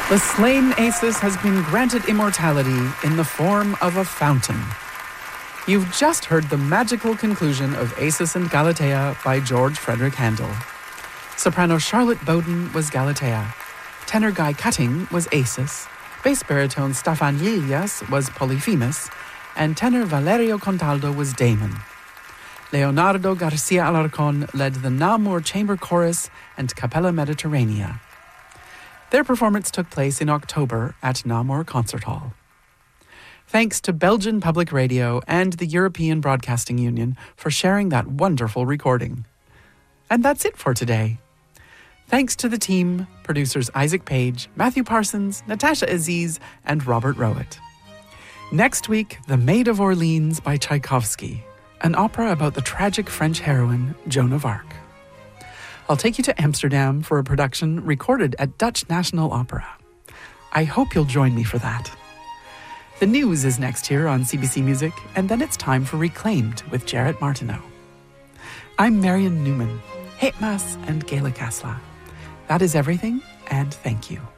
The slain Acis has been granted immortality in the form of a fountain. You've just heard the magical conclusion of Acis and Galatea by George Frederick Handel. Soprano Charlotte Bowden was Galatea. Tenor Guy Cutting was Acis. Bass baritone Staffan Lilias was Polyphemus. And tenor Valerio Contaldo was Damon. Leonardo Garcia Alarcón led the Namur Chamber Chorus and Capella Mediterranea. Their performance took place in October at Namur Concert Hall. Thanks to Belgian Public Radio and the European Broadcasting Union for sharing that wonderful recording. And that's it for today. Thanks to the team, producers Isaac Page, Matthew Parsons, Natasha Aziz, and Robert Rowett. Next week, The Maid of Orleans by Tchaikovsky, an opera about the tragic French heroine, Joan of Arc. I'll take you to Amsterdam for a production recorded at Dutch National Opera. I hope you'll join me for that. The news is next here on CBC Music, and then it's time for Reclaimed with Jarrett Martineau. I'm Marion Newman, Heitmas and Gayla Kasla. That is everything, and thank you.